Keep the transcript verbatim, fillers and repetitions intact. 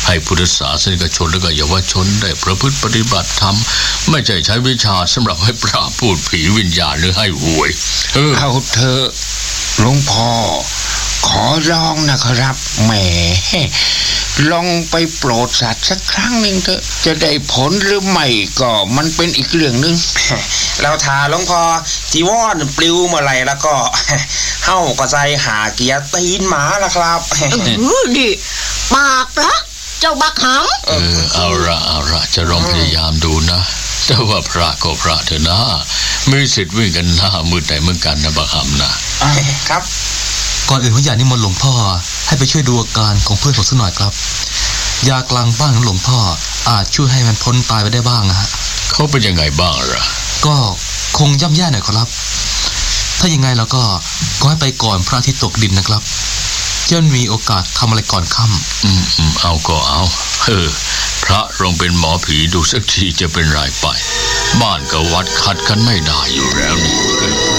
ให้พุทธศาสนิกชนและก็เยาวชนได้ประพฤติปฏิบัติธรรมไม่ใช่ใช้วิชาสำหรับให้ปราบพูดผีวิญญาณหรือให้หวยเออเอาเถอะหลวงพ่อขอร้องนะครับแหมลองไปโปรดสัตว์สักครั้งหนึ่งเถอะจะได้ผลหรือไม่ก็มันเป็นอีกเรื่องนึงเราทาหลวงพ่อจีวรปลิวเมื่อไหร่แล้วก็เฮ้าก็ใจหาเกียร์ตีนหมาละครับเออดิปากละเจ้าบักหำเออเอาละเอาละจะลองพยายามดูนะแต่ว่าพระก็พระเถอะนะมีสิทธิ์วิ่งกันหน้ามืดไหนเหมือนกันนะบักหำนะครับก่อนอื่นผมอยากนิมนต์หลวงพ่อให้ไปช่วยดูอาการของเพื่อนผมสักหน่อยครับยากลางบ้านของหลวงพ่ออาจช่วยให้มันพ้นตายไปได้บ้างนะฮะเขาเป็นยังไงบ้างล่ะก็คงย่ำแย่หน่อยครับถ้ายังไงเราก็ก็ให้ไปก่อนพระอาทิตย์ตกดินนะครับจะมีโอกาสทำอะไรก่อนค่ำอืมอืมเอาก็เอาเออพระลองเป็นหมอผีดูสักทีจะเป็นไรไปบ้านกับวัดขัดกันไม่ได้อยู่แล้วนี่